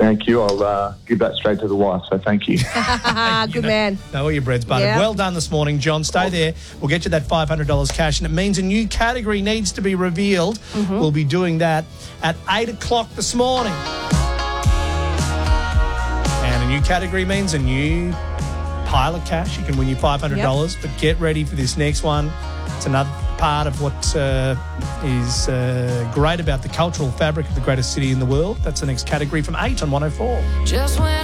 Thank you. I'll give that straight to the wife, so thank you. Good man. Know where your bread's buttered. Yeah. Well done this morning, John. Stay there. We'll get you that $500 cash, and it means a new category needs to be revealed. We'll be doing that at 8 o'clock this morning. And a new category means a new pile of cash. You can win your $500, but get ready for this next one. It's another part of what is great about the cultural fabric of the greatest city in the world. That's the next category from 8 on 104. Just when